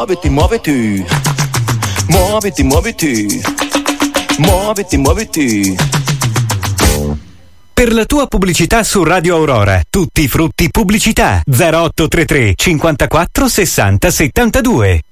Muoviti, muoviti. Muoviti, muoviti. Muoviti, muoviti. Per la tua pubblicità su Radio Aurora, tutti i frutti pubblicità 0833 54 60 72.